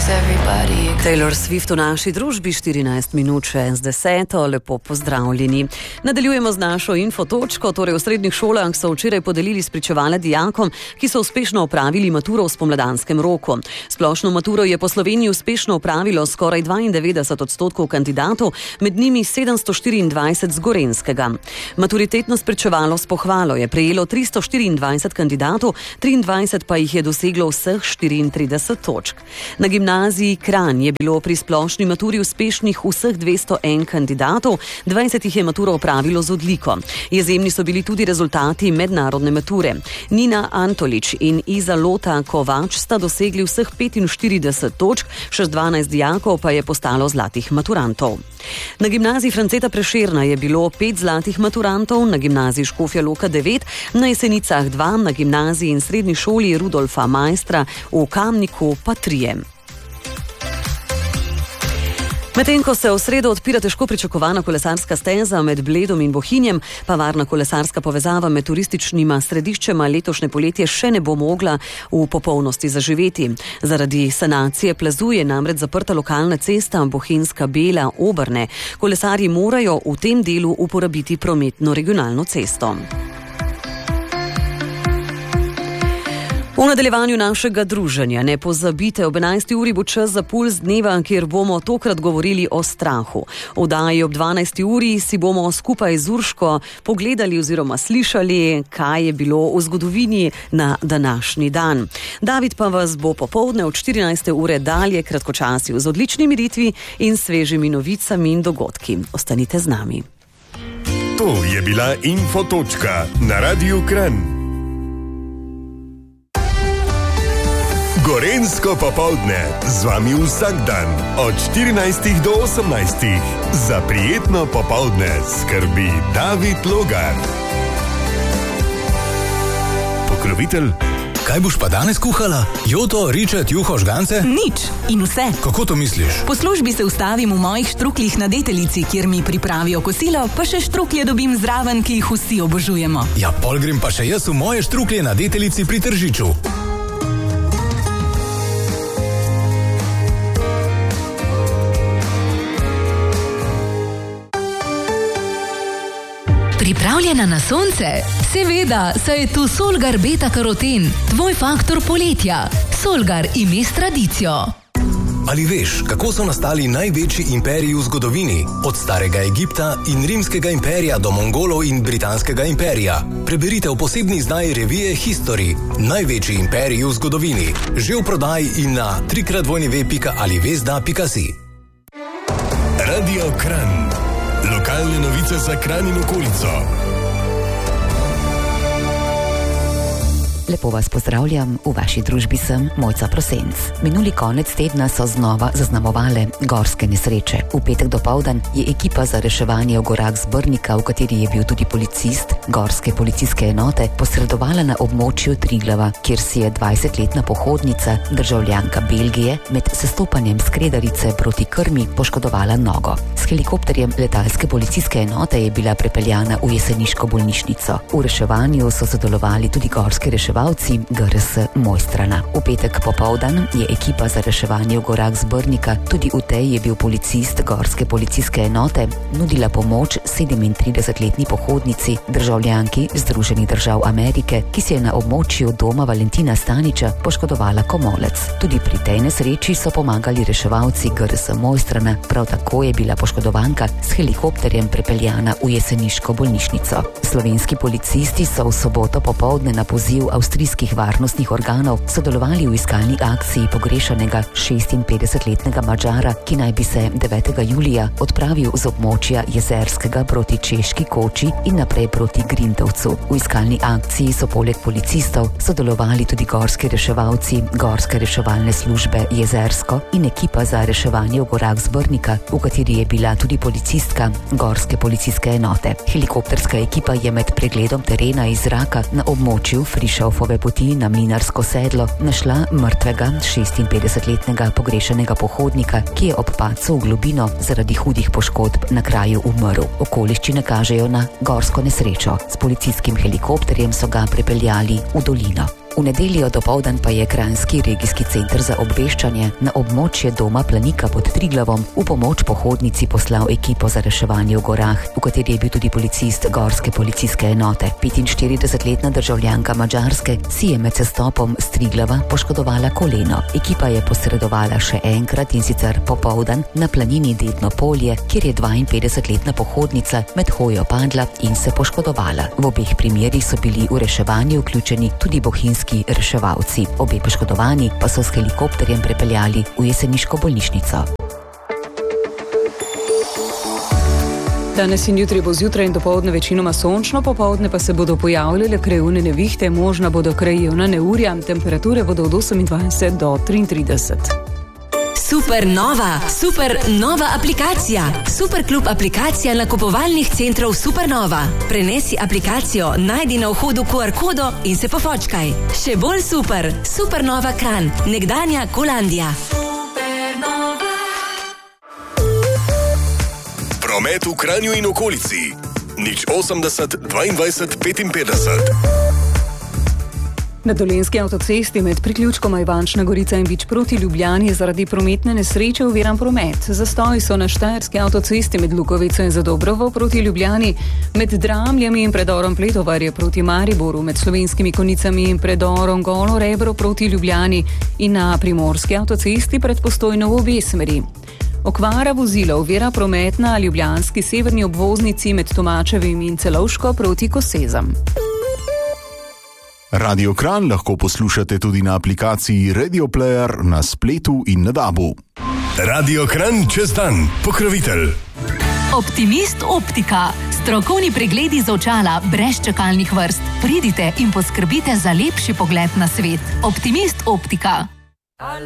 Taylor Swift v naši družbi 14 minut še z 10. Lepo pozdravljeni. Nadaljujemo z našo infotočko. Torej v srednjih šolah so včeraj podelili spričevale dijakom, ki so uspešno opravili maturo v spomladanskem roku. Splošno maturo je po Sloveniji uspešno opravilo skoraj 92% kandidatov, med njimi 724 z Gorenjskega. Maturitetno spričevalo s pohvalo je prejelo 324 kandidatov, 23 pa jih je doseglo vseh 34 točk. Na gimnaziji Kranj je bilo pri splošni maturi uspešnih vseh 201 kandidatov, 20 jih je maturo opravilo z odliko. Izjemni so bili tudi rezultati mednarodne mature. Nina Antolič in Iza Lota Kovač sta dosegli vseh 45 točk, še 12 dijakov pa je postalo zlatih maturantov. Na gimnaziji Franceta Prešerna je bilo 5 zlatih maturantov, na gimnaziji Škofja Loka 9, na Jesenicah 2, na gimnaziji in srednji šoli Rudolfa Maistra v Kamniku pa 3. Medtem ko se v sredo odpira težko pričakovana kolesarska steza med Bledom in Bohinjem, pa varna kolesarska povezava med turističnima središčema letošnje poletje še ne bo mogla v popolnosti zaživeti. Zaradi sanacije plazu je namreč zaprta lokalna cesta Bohinjska Bela Obrne. Kolesarji morajo v tem delu uporabiti prometno regionalno cesto. V nadaljevanju našega druženja ne pozabite, ob 11. uri bo čas za Puls dneva, kjer bomo tokrat govorili o strahu. V oddaji ob 12. uri si bomo skupaj z Urško pogledali oziroma slišali, kaj je bilo v zgodovini na današnji dan. David pa vas bo popoldne od 14. ure dalje kratkočasil z odličnimi ritmi in svežimi novicami in dogodki. Ostanite z nami. To je bila Infotočka na Radiu Kranj. Gorenjsko popoldne z vami vsak dan od 14 do 18. Za prijetno popoldne skrbi David Logar. Pokrovitelj. Kaj boš pa danes kuhala? Joto, ričet, juho, žgance? Nič in vse. Kako to misliš? Po službi se ustavim v mojih štruklih na Deteljici, kjer mi pripravijo kosilo, pa še štruklje dobim zraven, ki jih vsi obožujemo. Ja, pol grem pa še jaz v moje štruklje na Deteljici pri Tržiču. Pripravljena na sonce? Seveda, saj je tu Solgar Beta Karoten, tvoj faktor poletja. Solgar ime s tradicijo. Ali veš, kako so nastali največji imperiji v zgodovini? Od starega Egipta in rimskega imperija do Mongolov in britanskega imperija. Preberite v posebni izdaji revije History. Največji imperiji v zgodovini. Že v prodaji in na www.alivesda.si. Radio Kranj. Lokalne novice za Kranj in okolico. Lepo vas pozdravljam, v vaši družbi sem Mojca Prosenc. Minuli konec tedna so znova zaznamovale gorske nesreče. V petek dopoldan je ekipa za reševanje v gorah z Brnika, v kateri je bil tudi policist gorske policijske enote, posredovala na območju Triglava, kjer si je 20-letna pohodnica, državljanka Belgije, med sestopanjem s Kredarice proti Krmi poškodovala nogo. S helikopterjem letalske policijske enote je bila prepeljana v jeseniško bolnišnico. V reševanju so sodelovali tudi gorski reševalci GRS Mojstrana. V petek popoldan je ekipa za reševanje v gorah z Brnika, tudi v tej je bil policist gorske policijske enote, nudila pomoč 37-letni pohodnici, državljanki Združenih držav Amerike, ki si je na območju doma Valentina Staniča poškodovala komolec. Tudi pri tej nesreči so pomagali reševalci GRS Mojstrana, prav tako je bila poškodovanka s helikopterjem prepeljana v jeseniško bolnišnico. Slovenski policisti so v soboto popoldne na poziv avstrijskih varnostnih organov sodelovali v iskalni akciji pogrešanega 56-letnega Madžara, ki naj bi se 9. julija odpravil z območja Jezerskega proti Češki Koči in naprej proti Grintovcu. V iskalni akciji so poleg policistov sodelovali tudi gorski reševalci Gorske reševalne službe Jezersko in ekipa za reševanje v gorah z Brnika, v kateri je bila tudi policistka gorske policijske enote. Helikopterska ekipa je med pregledom terena iz zraka na območju Frišovove poti na Mlinarsko sedlo našla mrtvega 56-letnega pogrešanega pohodnika, ki je ob padcu v globino zaradi hudih poškodb na kraju umrl. Okoliščine kažejo na gorsko nesrečo. S policijskim helikopterjem so ga prepeljali v dolino. V nedeljo dopoldan pa je Kranjski regijski center za obveščanje na območje doma Planika pod Triglavom v pomoč pohodnici poslal ekipo za reševanje v gorah, v kateri je bil tudi policist gorske policijske enote. 45-letna državljanka Madžarske si je med sestopom s Triglava poškodovala koleno. Ekipa je posredovala še enkrat, in sicer popoldan na planini Dedno polje, kjer je 52-letna pohodnica med hojo padla in se poškodovala. V obeh primerih so bili v reševanje vključeni tudi bohinjski reševalci. Obe poškodovani pa so s helikopterjem prepeljali v jeseniško bolnišnico. Danes in jutri bo zjutraj in dopoldne večinoma sončno, popoldne pa se bodo pojavljale krajevne nevihte, možna bodo krajevna neurja, temperature bodo od 28 do 33. Super nova aplikacija. Superklub aplikacija nakupovalnih centrov Supernova. Prenesi aplikacijo, najdi na vhodu QR kodo in se pofočkaj. Še bolj super. Supernova Kranj, nekdanja Kolandija. Promet v Kranju in okolici. 080 22 55. Na Dolenjski avtocesti med priključkoma Ivančna Gorica in Vič proti Ljubljani je zaradi prometne nesreče oviran promet. Zastoji so na Štajerski avtocesti med Lukovico in Zadobrovo proti Ljubljani, med Dramljami in predorom Pletovarje proti Mariboru, med Slovenskimi Konicami in predorom Golo Rebro proti Ljubljani in na Primorski avtocesti pred Postojno v obe smeri. Okvara vozila ovira promet na ljubljanski severni obvoznici med Tomačevim in Celovško proti Kosezam. Radio Kranj lahko poslušate tudi na aplikaciji Radio Player na spletu in na DAB-u. Radio Kranj čez dan, pokrovitelj. Optimist optika. Strokovni pregledi z očala brez čakalnih vrst. Pridite in poskrbite za lepši pogled na svet. Optimist optika.